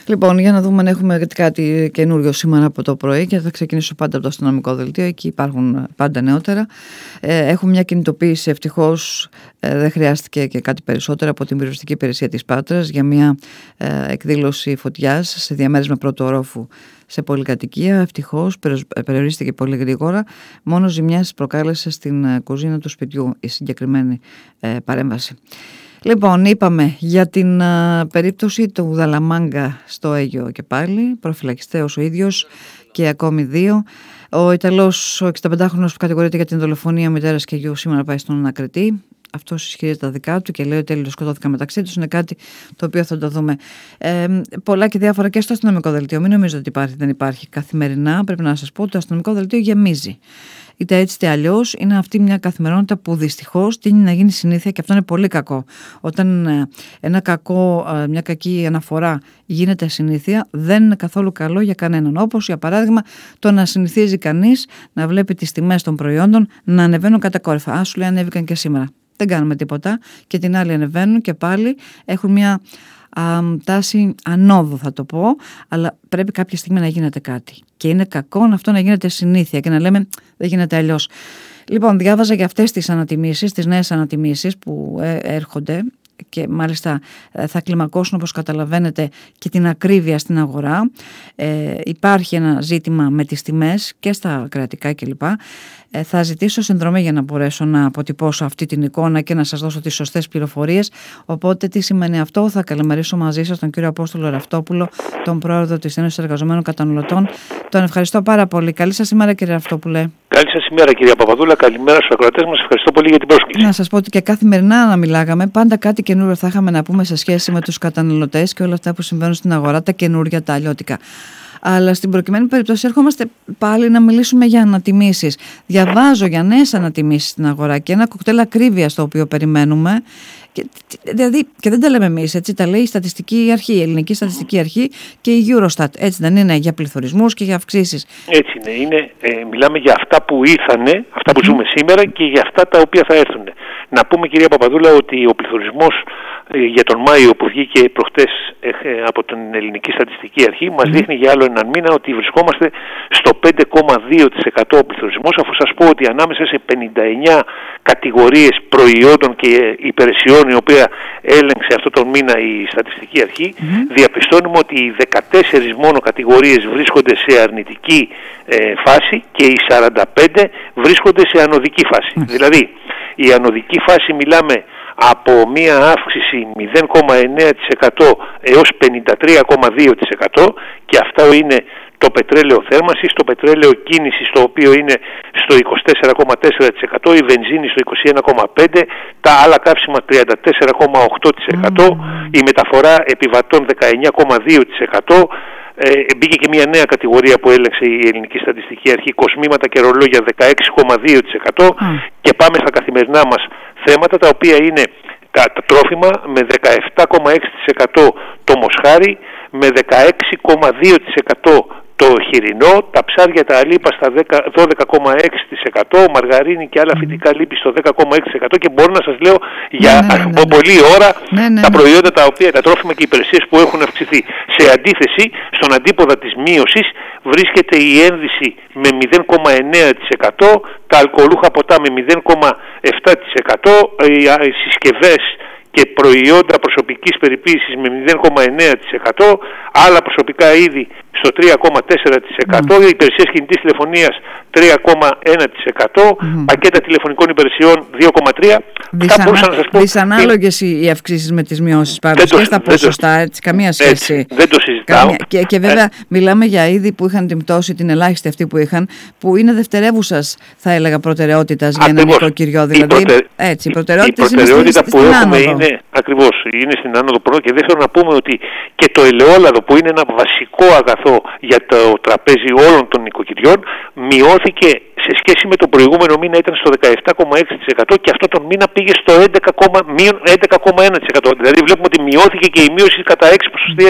Λοιπόν, για να δούμε αν έχουμε κάτι καινούριο σήμερα από το πρωί, και θα ξεκινήσω πάντα από το αστυνομικό δελτίο. Εκεί υπάρχουν πάντα νεότερα. Έχουμε μια κινητοποίηση, ευτυχώς δεν χρειάστηκε και κάτι περισσότερο, από την πυροσβεστική υπηρεσία της Πάτρας για μια εκδήλωση φωτιάς σε διαμέρισμα πρώτου ορόφου σε πολυκατοικία. Ευτυχώς περιορίστηκε πολύ γρήγορα. Μόνο ζημιές προκάλεσε στην κουζίνα του σπιτιού η συγκεκριμένη παρέμβαση. Λοιπόν, είπαμε για την περίπτωση του Δαλαμάγκα στο Αίγιο και πάλι, προφυλακιστέος ο ίδιος και ακόμη 2. Ο Ιταλός, ο 65χρονος που κατηγορείται για την δολοφονία μητέρας και γιου, σήμερα πάει στον ανακριτή. Αυτός ισχυρίζεται τα δικά του και λέει ότι τέλος σκοτώθηκαν μεταξύ τους. Είναι κάτι το οποίο θα το δούμε πολλά και διάφορα και στο αστυνομικό δελτίο. Μην νομίζετε ότι δεν υπάρχει καθημερινά. Πρέπει να σας πω ότι το αστυνομικό δελτίο γεμίζει. Είτε έτσι είτε αλλιώς, είναι αυτή μια καθημερινότητα που δυστυχώς τείνει να γίνει συνήθεια, και αυτό είναι πολύ κακό. Όταν μια κακή αναφορά γίνεται συνήθεια, δεν είναι καθόλου καλό για κανέναν. Όπως για παράδειγμα το να συνηθίζει κανείς να βλέπει τις τιμές των προϊόντων να ανεβαίνουν κατακόρυφα. Σου λέει ανέβηκαν και σήμερα. Δεν κάνουμε τίποτα, και την άλλη ανεβαίνουν και πάλι έχουν μια τάση ανόδου, θα το πω, αλλά πρέπει κάποια στιγμή να γίνεται κάτι. Και είναι κακό αυτό να γίνεται συνήθεια και να λέμε δεν γίνεται αλλιώς. Λοιπόν, διάβαζα για αυτές τις ανατιμήσεις, τις νέες ανατιμήσεις που έρχονται, και μάλιστα θα κλιμακώσουν, όπως καταλαβαίνετε, και την ακρίβεια στην αγορά. Υπάρχει ένα ζήτημα με τις τιμές και στα κρατικά κλπ. Θα ζητήσω συνδρομή για να μπορέσω να αποτυπώσω αυτή την εικόνα και να σας δώσω τις σωστές πληροφορίες. Οπότε τι σημαίνει αυτό? Θα καλημερίσω μαζί σας τον κύριο Απόστολο Ραυτόπουλο, τον πρόεδρο της Ένωσης Εργαζομένων Καταναλωτών. Τον ευχαριστώ πάρα πολύ. Καλή σας ημέρα, κύριε Ραυτόπουλε. Καλή σας ημέρα, κυρία Παπαδούλα. Καλημέρα στους ακροατές μας. Ευχαριστώ πολύ για την πρόσκληση. Να σας πω ότι και καθημερινά να μιλάγαμε, πάντα κάτι καινούριο θα είχαμε να πούμε σε σχέση με τους καταναλωτές και όλα αυτά που συμβαίνουν στην αγορά, τα καινούρια, τα αλλιώτικα. Αλλά στην προκειμένη περίπτωση έρχομαστε πάλι να μιλήσουμε για ανατιμήσεις. Διαβάζω για νέες ανατιμήσεις στην αγορά και ένα κοκτέιλ ακρίβειας το οποίο περιμένουμε. Δηλαδή, και δεν τα λέμε εμείς, έτσι, τα λέει η Στατιστική Αρχή, η Ελληνική Στατιστική Αρχή και η Eurostat. Έτσι δεν είναι, για πληθωρισμούς και για αυξήσεις? Έτσι είναι. Μιλάμε για αυτά που ήρθανε, αυτά που ζούμε σήμερα, και για αυτά τα οποία θα έρθουν. Να πούμε, κυρία Παπαδούλα, ότι ο πληθωρισμός για τον Μάιο που βγήκε προχτές από την Ελληνική Στατιστική Αρχή μας δείχνει για άλλο έναν μήνα ότι βρισκόμαστε στο 5,2% ο πληθωρισμός, αφού σας πω ότι ανάμεσα σε 59 κατηγορίες προϊόντων και υπηρεσιών, η οποία έλεγξε αυτό τον μήνα η Στατιστική Αρχή, διαπιστώνουμε ότι οι 14 μόνο κατηγορίες βρίσκονται σε αρνητική φάση και οι 45 βρίσκονται σε ανωδική φάση. Δηλαδή, η ανωδική φάση μιλάμε από μία αύξηση 0,9% έως 53,2%, και αυτό είναι το πετρέλαιο θέρμανσης, το πετρέλαιο κίνησης, το οποίο είναι στο 24,4%, η βενζίνη στο 21,5%, τα άλλα καύσιμα 34,8%, η μεταφορά επιβατών 19,2%, μπήκε και μια νέα κατηγορία που έλεξε η Ελληνική Στατιστική Αρχή, κοσμήματα και ρολόγια 16,2%, και πάμε στα καθημερινά μας θέματα, τα οποία είναι τα τρόφιμα με 17,6% το μοσχάρι, με 16,2% το χοιρινό, τα ψάρια τα αλίπα στα 12,6%, μαργαρίνη και άλλα φυτικά λίπη στο 10,6%, και μπορώ να σας λέω για πολλή ώρα τα προϊόντα τα οποία, τα τρόφιμα και οι υπηρεσίες που έχουν αυξηθεί. Σε αντίθεση, στον αντίποδα της μείωσης βρίσκεται η ένδυση με 0,9%, τα αλκοολούχα ποτά με 0,7%, οι συσκευές και προϊόντα προσωπικής περιποίησης με 0,9%, άλλα προσωπικά είδη στο 3,4%, υπηρεσίες κινητής τηλεφωνίας 3,1%, πακέτα τηλεφωνικών υπηρεσιών 2,3%. Αυτά μπορούσα να σας πω. Δυσανάλογες οι αυξήσεις με τις μειώσεις πάντως και στα ποσοστά, έτσι, καμία σχέση. Έτσι, δεν το συζητάω. Και βέβαια μιλάμε για είδη που είχαν την πτώση, την ελάχιστη αυτή που είχαν, που είναι δευτερεύουσας, θα έλεγα, προτεραιότητας για ένα νοικοκυριό. Δηλαδή, η προτεραιότητα που έχουμε είναι ακριβώς, είναι στην άνοδο πρώτα, και δεν θέλω να πούμε ότι και το ελαιόλαδο, που είναι ένα βασικό αγαθό για το τραπέζι όλων των νοικοκυριών, μειώθηκε σε σχέση με τον προηγούμενο μήνα, ήταν στο 17,6%, και αυτό τον μήνα πήγε στο 11,1%. Δηλαδή βλέπουμε ότι μειώθηκε και η μείωση κατά 6 ποσοστιαίες